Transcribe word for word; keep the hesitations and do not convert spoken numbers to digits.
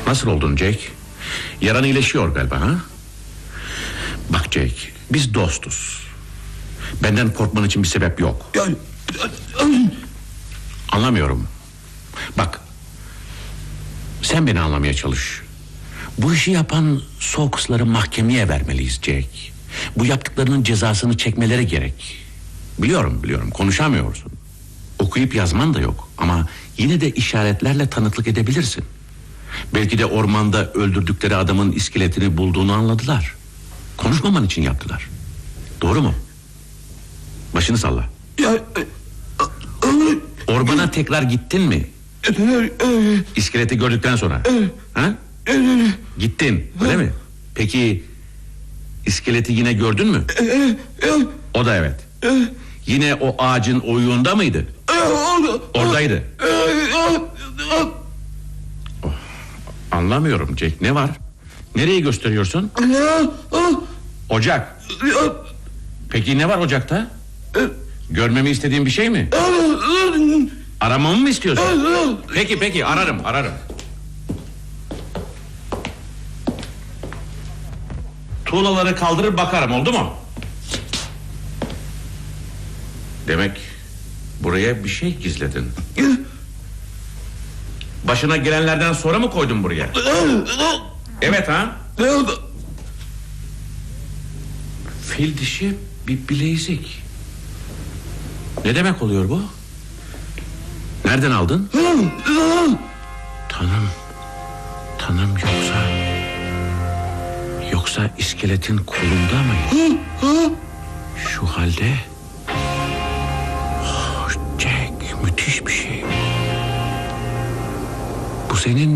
Nasıl oldun Jack? Yaran iyileşiyor galiba ha? Bak Jack, biz dostuz. Benden korkman için bir sebep yok. Anlamıyorum. Bak, sen beni anlamaya çalış. Bu işi yapan Soaks'ları mahkemeye vermeliyiz Jack. Bu yaptıklarının cezasını çekmeleri gerek. Biliyorum biliyorum, konuşamıyorsun. Okuyup yazman da yok. Ama yine de işaretlerle tanıklık edebilirsin. Belki de ormanda öldürdükleri adamın iskeletini bulduğunu anladılar. Konuşmaman için yaptılar. Doğru mu? Başını salla. Ormana tekrar gittin mi? İskeleti gördükten sonra. Ha? Gittin, öyle mi? Peki iskeleti yine gördün mü? O da evet. Yine o ağacın oyuğunda mıydı? Oradaydı. Oh, anlamıyorum Jack, ne var? Nereyi gösteriyorsun? Ocak. Peki ne var ocakta? Görmemi istediğin bir şey mi? Aramamı mı istiyorsun? Peki peki, ararım ararım. Tuğlaları kaldırır bakarım, oldu mu? Demek buraya bir şey gizledin. Başına gelenlerden sonra mı koydun buraya? Evet ha? Fil dişi bir bilezik. Ne demek oluyor bu? Nereden aldın? Tanım. Tanım yoksa... Yoksa iskeletin kolunda mıydı? Şu halde... Oh, Jack, müthiş bir şey. Bu senin